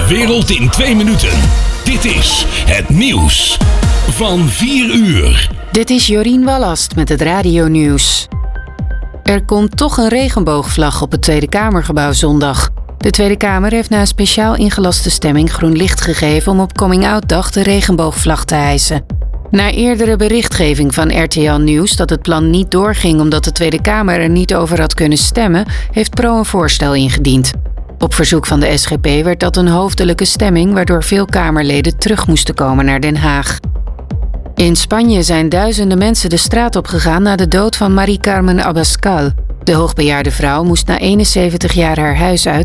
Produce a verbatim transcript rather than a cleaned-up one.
De wereld in twee minuten. Dit is het nieuws van vier uur. Dit is Jorien Wallast met het radionieuws. Er komt toch een regenboogvlag op het Tweede Kamergebouw zondag. De Tweede Kamer heeft na een speciaal ingelaste stemming groen licht gegeven om op Coming-out-dag de regenboogvlag te hijsen. Na eerdere berichtgeving van R T L Nieuws dat het plan niet doorging omdat de Tweede Kamer er niet over had kunnen stemmen, heeft Pro een voorstel ingediend. Op verzoek van de S G P werd dat een hoofdelijke stemming, waardoor veel Kamerleden terug moesten komen naar Den Haag. In Spanje zijn duizenden mensen de straat opgegaan na de dood van Mari Carmen Abascal. De hoogbejaarde vrouw moest na eenenzeventig jaar haar huis uit